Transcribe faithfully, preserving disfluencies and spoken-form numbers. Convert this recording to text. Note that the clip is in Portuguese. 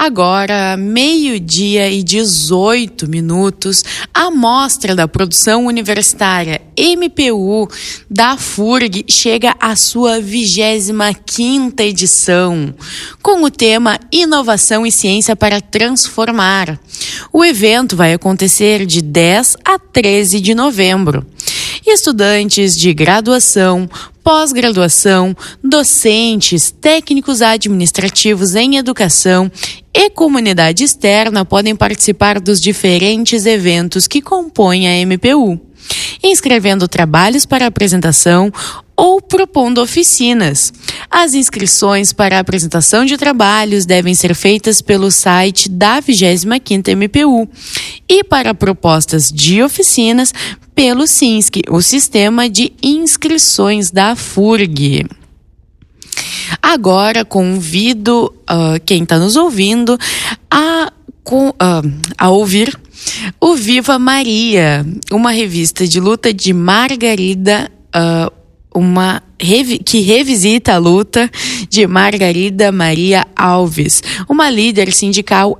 Agora, meio-dia e dezoito minutos, a Mostra da Produção Universitária M P U da F U R G chega à sua vigésima quinta edição, com o tema Inovação e Ciência para Transformar. O evento vai acontecer de dez a treze de novembro. Estudantes de graduação, pós-graduação, docentes, técnicos administrativos em educação e comunidade externa podem participar dos diferentes eventos que compõem a M P U, inscrevendo trabalhos para apresentação ou propondo oficinas. As inscrições para a apresentação de trabalhos devem ser feitas pelo site da vigésima quinta M P U e para propostas de oficinas pelo SINSC, o Sistema de Inscrições da F U R G. Agora convido uh, quem está nos ouvindo a, com, uh, a ouvir o Viva Maria, uma revista de luta de Margarida, uh, uma revi- que revisita a luta de Margarida Maria Alves, uma líder sindical